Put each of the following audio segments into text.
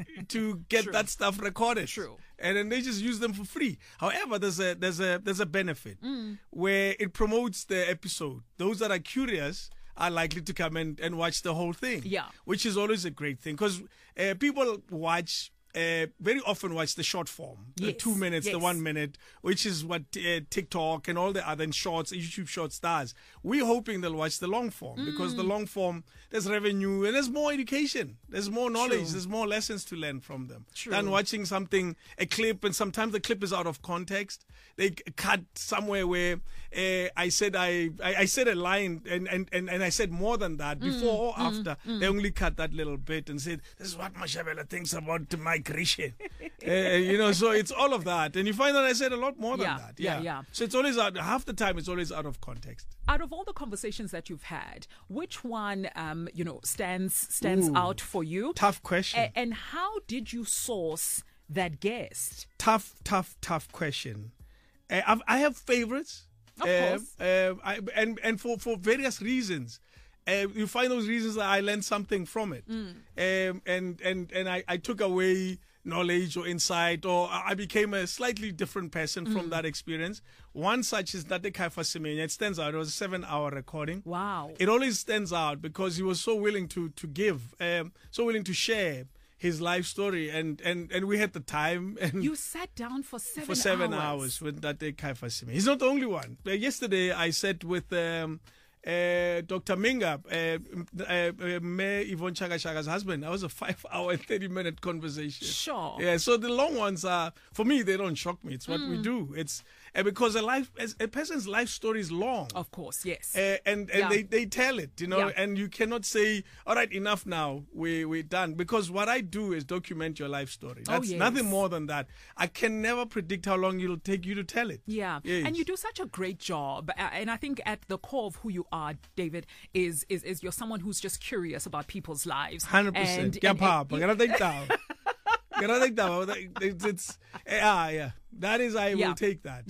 to get True. that stuff recorded. True. And then they just use them for free. However, there's a benefit where it promotes the episode. Those that are curious are likely to come and watch the whole thing. Yeah. Which is always a great thing, because people very often watch the short form, the Yes. 2 minutes, the Yes. 1 minute, which is what TikTok and all the other shorts, YouTube shorts does. We're hoping they'll watch the long form, because the long form, there's revenue and there's more education, there's more knowledge, True. there's more lessons to learn from them True. than watching a clip, and sometimes the clip is out of context. They cut somewhere where I said a line and I said more than that before or after. They only cut that little bit and said, "This is what Mashabela thinks about migration." So it's all of that, and you find that I said a lot more than that. Yeah. So it's always half the time it's always out of context. Out of all the conversations that you've had, which one, stands Ooh. out for you? Tough question. And how did you source that guest? Tough question. I have favorites. Of course. And for various reasons. You find those reasons that I learned something from it. And I took away knowledge or insight, or I became a slightly different person from that experience. One such is Ntate Kaifa Semenya. It stands out. It was a 7-hour recording. Wow. It always stands out because he was so willing to give, so willing to share his life story, and we had the time. And You sat down for 7 hours. for 7 hours with Ntate Kaifa Semenya. He's not the only one. Yesterday I sat with Dr. Minga, Mayor Yvonne Chagashaga's husband. That was a 5-hour, 30-minute conversation. Sure. Yeah, so the long ones are, for me, they don't shock me. It's what we do. It's because a person's life story is long. Of course, yes. And Yeah. they tell it, Yeah. and you cannot say, all right, enough now, we're done. Because what I do is document your life story. That's yes. nothing more than that. I can never predict how long it'll take you to tell it. Yeah, Yes. and you do such a great job. And I think at the core of who you are, David, is you're someone who's just curious about people's lives. 100%. Yeah. That is, I will take that.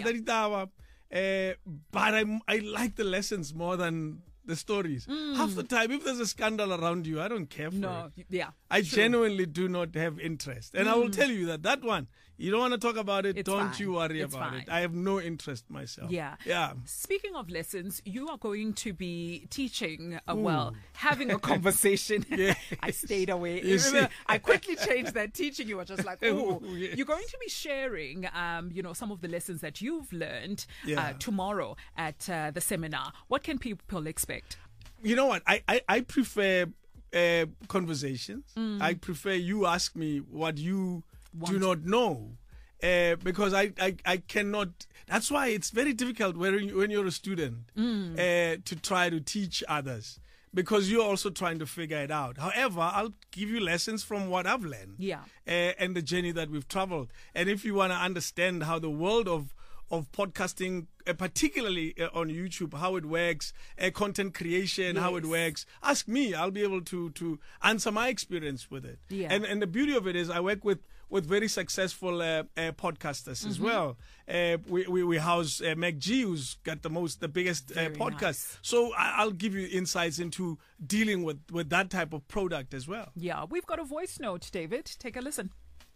Yeah. But I like the lessons more than the stories. Half the time, if there's a scandal around you, I don't care for it. Yeah. I true. genuinely do not have interest. And I will tell you that one, you don't want to talk about it, It's don't fine. you worry It's about fine. it. I have no interest myself. Yeah. Yeah. Speaking of lessons, you are going to be teaching, having a conversation. Yes. I stayed away. You Remember, see? I quickly changed that teaching. You were just like, oh, Yes. you're going to be sharing, some of the lessons that you've learned Yeah. tomorrow at the seminar. What can people expect? You know what? I prefer conversations. I prefer you ask me what you do not know. Because I cannot. That's why it's very difficult when you're a student to try to teach others, because you're also trying to figure it out. However, I'll give you lessons from what I've learned, and the journey that we've traveled. And if you want to understand how the world of podcasting, particularly on YouTube, how it works, content creation, how it works, ask me. I'll be able to answer my experience with it. Yeah. And the beauty of it is I work with very successful podcasters as well. We house Meg G, who's got the biggest Very podcast. nice. So I'll give you insights into dealing with that type of product as well. Yeah, we've got a voice note, David. Take a listen.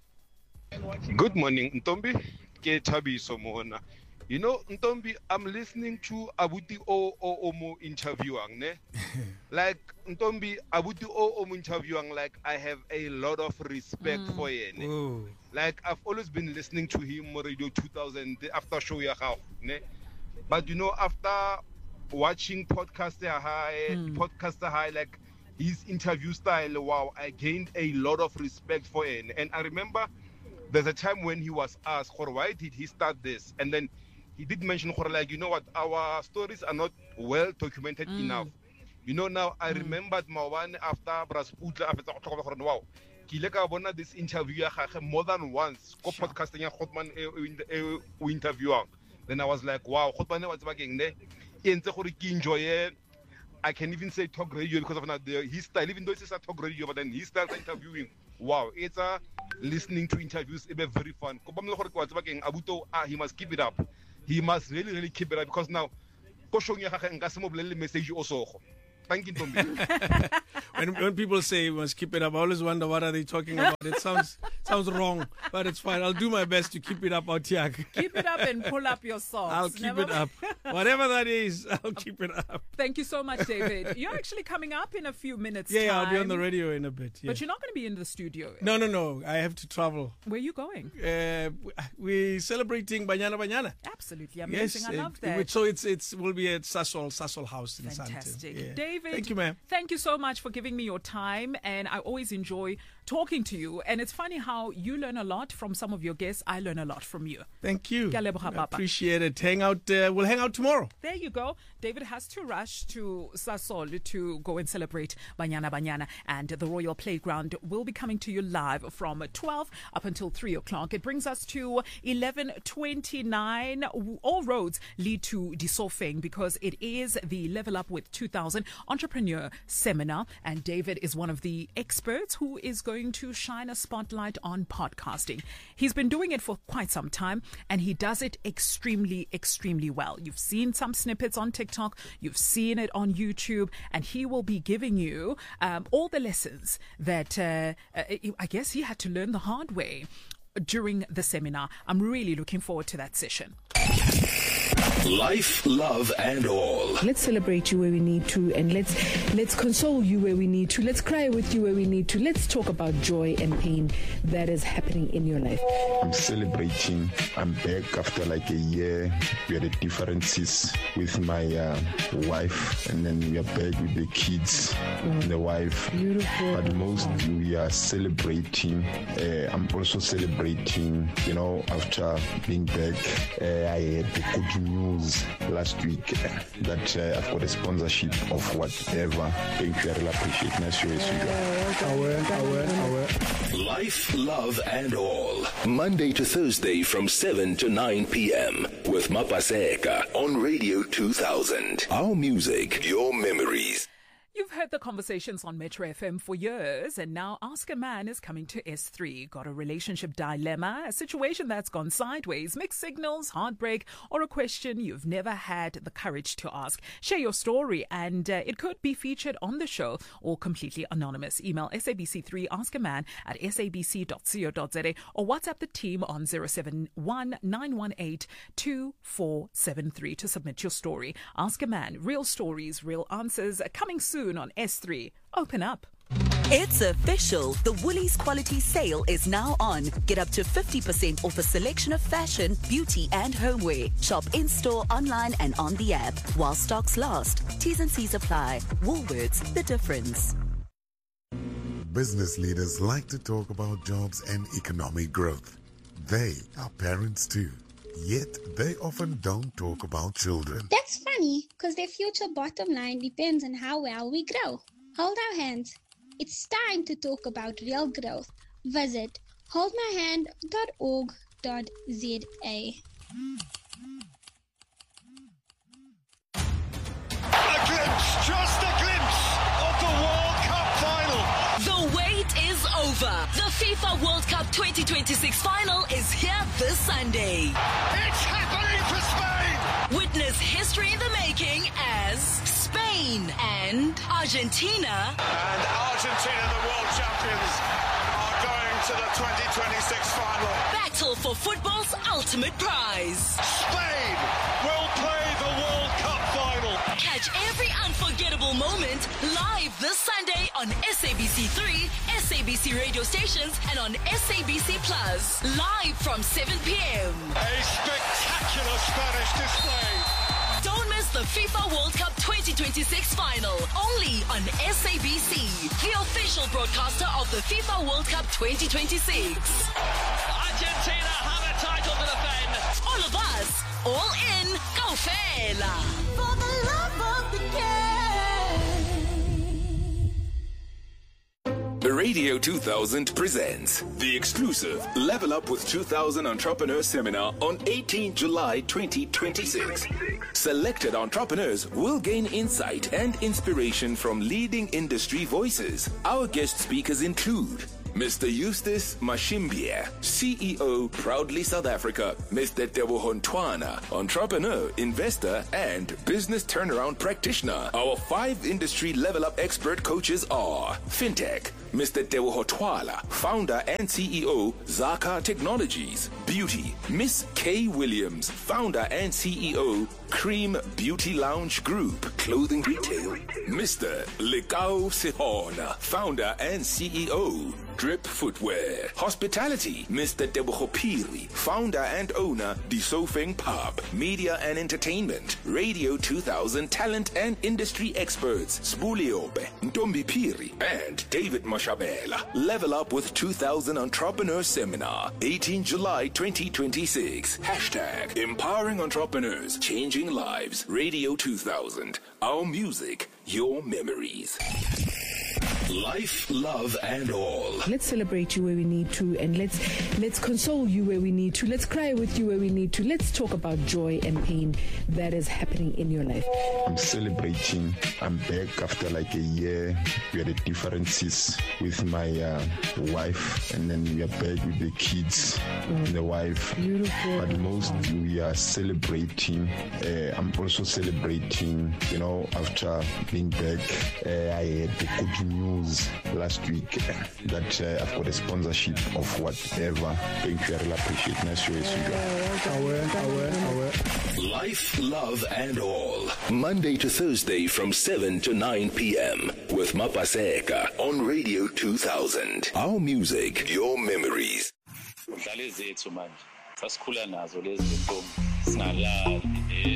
Good morning, Ntombi. Ke Thabiso mona. You know, Ntombi, I'm listening to Abuti Omo interviewing, ne? Like Ntombi, Abuti Omo interviewing, like I have a lot of respect for him. Oh. Like I've always been listening to him on Radio 2000 after show ya how, ne? But you know, after watching Podcaster High, like his interview style, wow, I gained a lot of respect for him. And I remember there's a time when he was asked, why did he start this? And then he did mention, like, you know what, our stories are not well documented enough. You know, now I remembered Mawan after Brasputla, after wow, Kileka Bona this interview more than once, podcasting ya Hotman interview. Then I was like, wow, Hotman was bagging there. Enjoy. I can even say talk radio because of his style, even though it's a talk radio, but then he starts interviewing. Wow, it's listening to interviews, it's very fun. He must keep it up. He must really keep it up, because now, message also. Thank you, Tombi. When people say we must keep it up, I always wonder what are they talking about. It sounds wrong, but it's fine. I'll do my best to keep it up, Otiak. Keep it up and pull up your socks. I'll keep it up. Whatever that is, I'll keep it up. Thank you so much, David. You're actually coming up in a few minutes. Yeah, I'll be on the radio in a bit. Yeah. But you're not going to be in the studio. No. I have to travel. Where are you going? We're celebrating Banyana. Absolutely amazing. Yes, I love that. So it will be at Sasol House in Sandton. Fantastic. Yeah. David, thank you, ma'am. Thank you so much for giving me your time, and I always enjoy talking to you. And it's funny how you learn a lot from some of your guests. I learn a lot from you. Thank you. I appreciate it. We'll hang out tomorrow. There you go. David has to rush to Sasol to go and celebrate Banyana, and the Royal Playground will be coming to you live from 12 up until 3 o'clock. It brings us to 11:29. All roads lead to Disofeng because it is the Level Up with 2000 Entrepreneur Seminar, and David is one of the experts who is going to shine a spotlight on podcasting. He's been doing it for quite some time, and he does it extremely, extremely well. You've seen some snippets on TikTok, you've seen it on YouTube, and he will be giving you all the lessons that I guess he had to learn the hard way during the seminar. I'm really looking forward to that session. Life, love, and all. Let's celebrate you where we need to, and let's console you where we need to. Let's cry with you where we need to. Let's talk about joy and pain that is happening in your life. I'm celebrating. I'm back after like a year. We had differences with my wife, and then we are back with the kids and the wife. Beautiful. But mostly we are celebrating. I'm also celebrating, after being back. I had the good news last week that I've got a sponsorship of whatever. Thank you. I really appreciate it. Life, love, and all. Monday to Thursday from 7 to 9 p.m. with Mapaseka on Radio 2000. Our music, your memories. You've heard the conversations on Metro FM for years, and now Ask a Man is coming to S3. Got a relationship dilemma, a situation that's gone sideways, mixed signals, heartbreak, or a question you've never had the courage to ask? Share your story, and it could be featured on the show or completely anonymous. Email sabc3askaman@sabc.co.za or WhatsApp the team on 071-918-2473 to submit your story. Ask a Man, real stories, real answers, coming soon on S3. Open up. It's official. The Woolies Quality Sale is now on. Get up to 50% off a selection of fashion, beauty and homeware. Shop in-store, online and on the app. While stocks last. T's and C's apply. Woolworths, the difference. Business leaders like to talk about jobs and economic growth. They are parents too. Yet they often don't talk about children. That's funny, because their future bottom line depends on how well we grow. Hold our hands. It's time to talk about real growth. Visit holdmyhand.org.za. A glimpse, just a glimpse of the World Cup final. The wait is over. The FIFA World Cup 2026 final is here this Sunday. It's happening for Spain. Witness history in the making as Spain and Argentina. And Argentina, the world champions, are going to the 2026 final. Battle for football's ultimate prize. Spain will play the World Cup final. Catch every unforgettable moment live this Sunday on SABC3, SABC radio stations, and on SABC Plus. Live from 7 p.m. A spectacular Spanish display. Don't miss the FIFA World Cup 2026 final. Only on SABC, the official broadcaster of the FIFA World Cup 2026. Argentina have a title to defend. All of us, all in, go Fela. For the love of the game. Radio 2000 presents the exclusive Level Up with 2000 Entrepreneur Seminar on 18 July 2026. Selected entrepreneurs will gain insight and inspiration from leading industry voices. Our guest speakers include Mr. Eustace Mashimbia, CEO, proudly South Africa. Mr. Teboho Ntwana, entrepreneur, investor, and business turnaround practitioner. Our 5 industry level up expert coaches are FinTech, Mr. Teboho Twala, founder and CEO, Zaka Technologies. Beauty, Miss Kay Williams, founder and CEO, Cream Beauty Lounge Group, clothing retail. Mr. Lekao Sehona, founder and CEO, Drip Footwear. Hospitality, Mr. Teboho Piri, founder and owner, Disofeng Pub. Media and entertainment, Radio 2000 talent and industry experts, Spuliope, Ntombi Piri, and David Mashabela. Level Up with 2000 Entrepreneur Seminar, 18 July 2026. Hashtag Empowering Entrepreneurs, Changing Lives. Radio 2000. Our music, your memories. Life, love, and all. Let's celebrate you where we need to, and let's console you where we need to. Let's cry with you where we need to. Let's talk about joy and pain that is happening in your life. I'm celebrating. I'm back after like a year. We had differences with my wife, and then we are back with the kids and the wife. Beautiful. But most we are celebrating. I'm also celebrating, you know, after being back. I had the good news last week that I've got a sponsorship of whatever. Thank you, I really appreciate it. Life, love, and all. Monday to Thursday from 7 to 9 p.m. with Mapaseka on Radio 2000. Our music, your memories. Udlala ezethu manje. Sasikhula nazo lezi zintombi. Singalali.